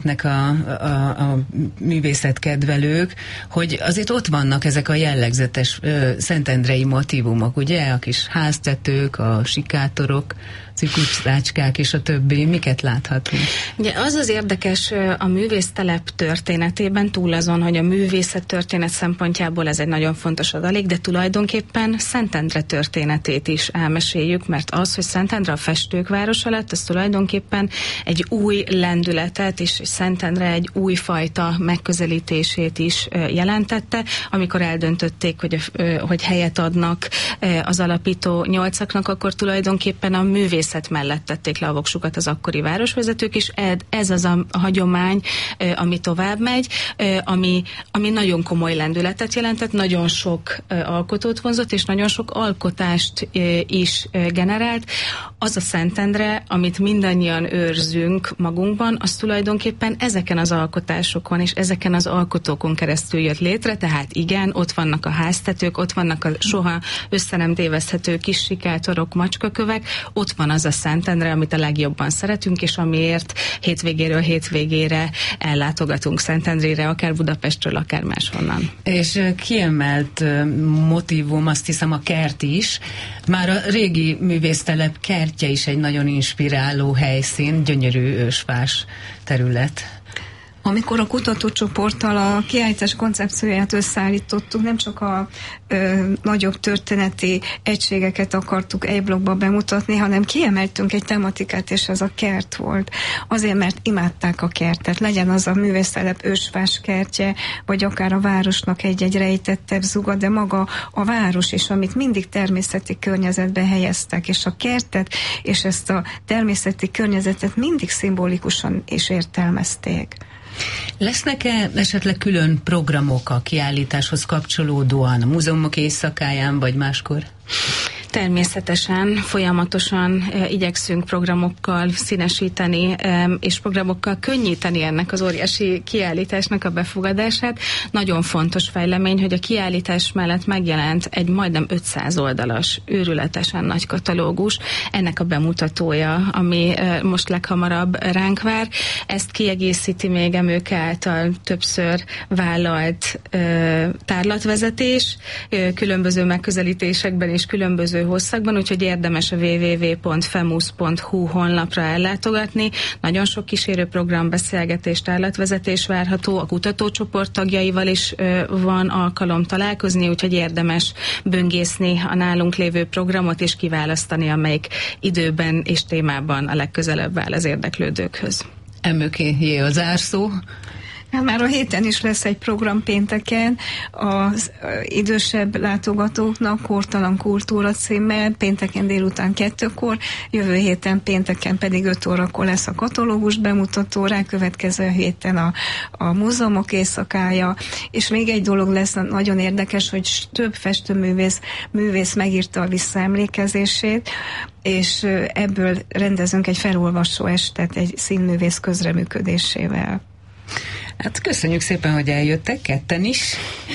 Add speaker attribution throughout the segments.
Speaker 1: a művészetkedvelők, hogy azért ott vannak ezek a jellegzetes szentendrei motívumok, ugye? A kis háztetők, a sikátorok, ciklucácskák és a többi. Miket láthatunk?
Speaker 2: Ugye az az érdekes a művésztelep történetében, túl azon, hogy a művészet történet szempontjából ez egy nagyon fontos adalék, de tulajdonképpen Szentendre történetét is elmeséljük, mert az, hogy Szentendre a festők városa lett, az tulajdonképpen egy új lendületet, és Szentendre egy újfajta megközelítését is jelentette, amikor eldöntötték, hogy helyet adnak az alapító nyolcaknak, akkor tulajdonképpen a művészet mellett tették le a voksukat az akkori városvezetők, és ez az a hagyomány, ami tovább megy, ami nagyon komoly lendületet jelentett, nagyon sok alkotót vonzott, és nagyon sok alkotást is generált. Az a Szentendre, amit mindannyian őrzünk magunkban, az tulajdonképpen ezeken az alkotásokon és ezeken az alkotókon keresztül jött létre, tehát igen, ott vannak a háztetők, ott vannak a soha össze nem téveszthető kis sikátorok, macskakövek, ott van az a Szentendre, amit a legjobban szeretünk, és amiért hétvégéről hétvégére ellátogatunk Szentendrére, akár Budapestről, akár máshonnan.
Speaker 1: És kiemelt motívum, azt hiszem, a kert is. Már a régi művésztelep kertje is egy nagyon inspiráló helyszín, gyönyörű ősfás terület.
Speaker 3: Amikor a kutatócsoporttal a kiállítás koncepcióját összeállítottuk, nem csak a nagyobb történeti egységeket akartuk egy blokkba bemutatni, hanem kiemeltünk egy tematikát, és ez a kert volt. Azért, mert imádták a kertet. Legyen az a művésztelep ősfás kertje, vagy akár a városnak egy rejtettebb zuga, de maga a város is, amit mindig természeti környezetbe helyeztek, és a kertet, és ezt a természeti környezetet mindig szimbolikusan is értelmezték.
Speaker 1: Lesznek-e esetleg külön programok a kiállításhoz kapcsolódóan, a múzeumok éjszakáján, vagy máskor?
Speaker 2: Természetesen folyamatosan igyekszünk programokkal színesíteni, és programokkal könnyíteni ennek az óriási kiállításnak a befogadását. Nagyon fontos fejlemény, hogy a kiállítás mellett megjelent egy majdnem 500 oldalas, őrületesen nagy katalógus, ennek a bemutatója, ami most leghamarabb ránk vár. Ezt kiegészíti még Emőke által többször vállalt tárlatvezetés, különböző megközelítésekben és különböző hosszakban, úgyhogy érdemes a www.femus.hu honlapra ellátogatni. Nagyon sok kísérő program, beszélgetés, tárlatvezetés várható, a kutatócsoport tagjaival is van alkalom találkozni, úgyhogy érdemes böngészni a nálunk lévő programot és kiválasztani, amelyik időben és témában a legközelebb áll az érdeklődőkhöz.
Speaker 1: Emőkéjé a zárszó.
Speaker 3: Hát már a héten is lesz egy program pénteken az idősebb látogatóknak, Kortalan kultúra címmel, pénteken délután 2-kor, jövő héten pénteken pedig 5 órakor lesz a katalógus bemutató, rákövetkező héten a múzeumok éjszakája, és még egy dolog lesz nagyon érdekes, hogy több festőművész megírta a visszaemlékezését, és ebből rendezünk egy felolvasó estet egy színművész közreműködésével.
Speaker 1: Hát köszönjük szépen, hogy eljöttek, ketten is.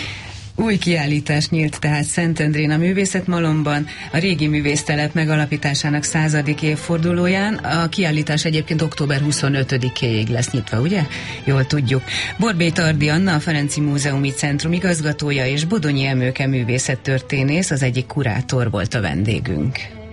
Speaker 1: Új kiállítás nyílt tehát Szentendrén a Művészetmalomban a régi művésztelep megalapításának 100. évfordulóján. A kiállítás egyébként október 25-éig lesz nyitva, ugye? Jól tudjuk. Borbély Tardi Anna, a Ferenczy Múzeumi Centrum igazgatója, és Bodonyi Emőke művészettörténész, az egyik kurátor volt a vendégünk.